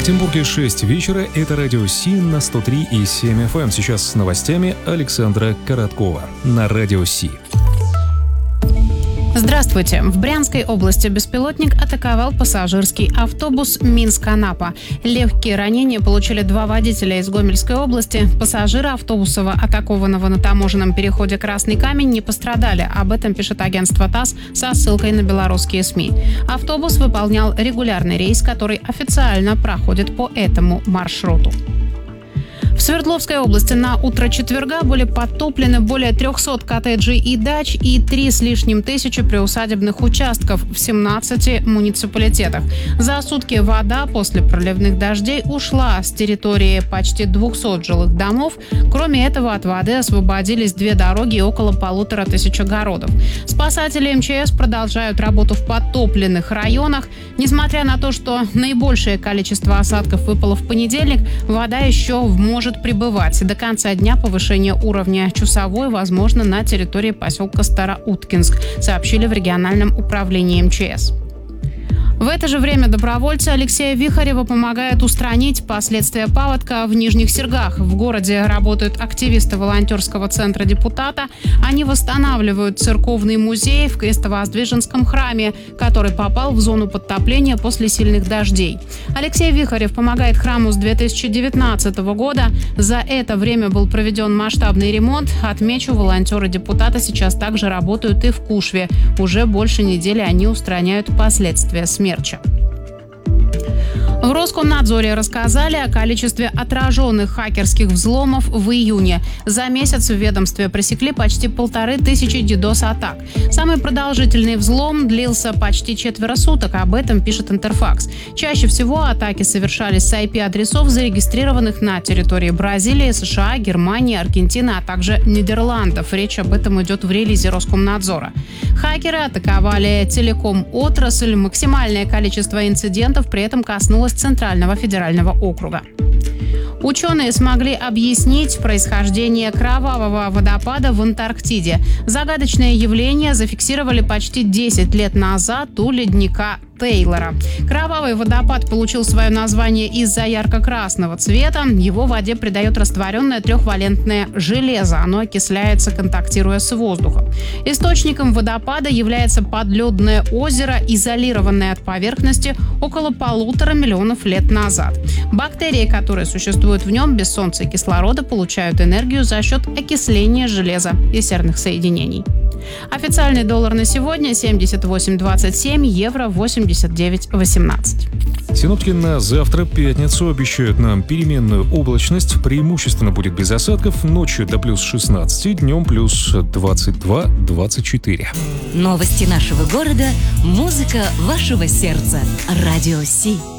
Екатеринбурге 6 вечера. Это радио Си на 103,7 FM. Сейчас с новостями Александра Короткова на радио Си. Здравствуйте. В Брянской области беспилотник атаковал пассажирский автобус Минск-Анапа. Легкие ранения получили 2 водителя из Гомельской области. Пассажиры автобуса, атакованного на таможенном переходе Красный Камень, не пострадали. Об этом пишет агентство ТАСС со ссылкой на белорусские СМИ. Автобус выполнял регулярный рейс, который официально проходит по этому маршруту. В Свердловской области на утро четверга были подтоплены более 300 коттеджей и дач и 3 с лишним тысячи приусадебных участков в 17 муниципалитетах. За сутки вода после проливных дождей ушла с территории почти 200 жилых домов. Кроме этого, от воды освободились 2 дороги и около 1500 огородов. Спасатели МЧС продолжают работу в подтопленных районах. Несмотря на то, что наибольшее количество осадков выпало в понедельник, вода еще может прибывать. До конца дня повышение уровня Чусовой возможно на территории поселка Староуткинск, сообщили в региональном управлении МЧС. В это же время добровольцы Алексея Вихарева помогают устранить последствия паводка в Нижних Сергах. В городе работают активисты волонтерского центра депутата. Они восстанавливают церковный музей в Крестовоздвиженском храме, который попал в зону подтопления после сильных дождей. Алексей Вихарев помогает храму с 2019 года. За это время был проведен масштабный ремонт. Отмечу, волонтеры депутата сейчас также работают и в Кушве. Уже больше недели они устраняют последствия смерча. В Роскомнадзоре рассказали о количестве отраженных хакерских взломов в июне. За месяц в ведомстве пресекли почти 1500 DDoS-атак. Самый продолжительный взлом длился почти 4 суток, об этом пишет Интерфакс. Чаще всего атаки совершались с IP-адресов, зарегистрированных на территории Бразилии, США, Германии, Аргентины, а также Нидерландов. Речь об этом идет в релизе Роскомнадзора. Хакеры атаковали телеком-отрасль. Максимальное количество инцидентов при этом коснулось Центрального федерального округа. Ученые смогли объяснить происхождение кровавого водопада в Антарктиде. Загадочное явление зафиксировали почти 10 лет назад у ледника Тейлора. Кровавый водопад получил свое название из-за ярко-красного цвета. Его воде придает растворенное трехвалентное железо. Оно окисляется, контактируя с воздухом. Источником водопада является подледное озеро, изолированное от поверхности около 1,5 миллиона лет назад. Бактерии, которые существуют в нем без солнца и кислорода, получают энергию за счет окисления железа и серных соединений. Официальный доллар на сегодня 78.27, евро 89.18. Синоптики на завтра, пятницу, обещают нам переменную облачность. Преимущественно будет без осадков. Ночью до плюс 16, днем плюс 22-24. Новости нашего города, музыка вашего сердца. Радио Си.